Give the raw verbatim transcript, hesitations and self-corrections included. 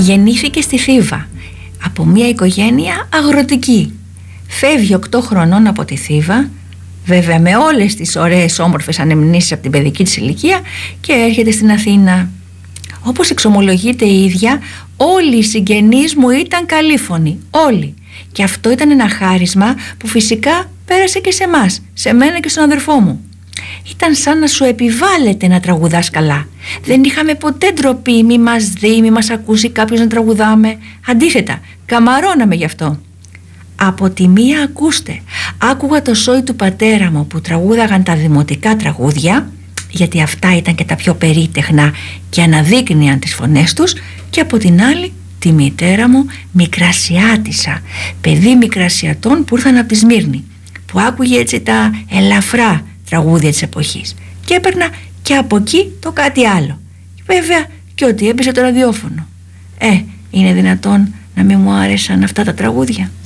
Γεννήθηκε στη Θήβα από μια οικογένεια αγροτική. Φεύγει οκτώ χρονών από τη Θήβα, βέβαια με όλες τις ωραίες όμορφες ανεμνήσεις από την παιδική της ηλικία, και έρχεται στην Αθήνα. Όπως εξομολογείται η ίδια, όλοι οι συγγενείς μου ήταν καλήφωνοι, όλοι. Και αυτό ήταν ένα χάρισμα που φυσικά πέρασε και σε εμάς, σε μένα και στον αδερφό μου. Ήταν σαν να σου επιβάλλεται να τραγουδάς καλά. Δεν είχαμε ποτέ ντροπή, μη μας δει, μη μας ακούσει κάποιος να τραγουδάμε. Αντίθετα, καμαρώναμε γι' αυτό. Από τη μία, ακούστε, άκουγα το σόι του πατέρα μου που τραγούδαγαν τα δημοτικά τραγούδια, γιατί αυτά ήταν και τα πιο περίτεχνα και αναδείκνυαν τις φωνές τους, και από την άλλη τη μητέρα μου, μικρασιάτισσα, παιδί μικρασιατών που ήρθαν από τη Σμύρνη, που άκουγε έτσι τα ελαφρά τραγούδια της εποχής, και έπαιρνα και από εκεί το κάτι άλλο, βέβαια και ότι έπαιζε το ραδιόφωνο. Ε, είναι δυνατόν να μην μου άρεσαν αυτά τα τραγούδια?